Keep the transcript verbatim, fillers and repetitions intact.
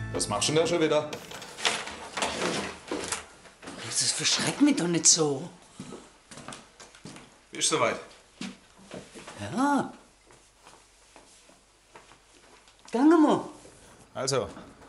Was machst du denn da schon wieder? Das verschreckt mich doch nicht so. Ist soweit. Ja. Gange mal. Also,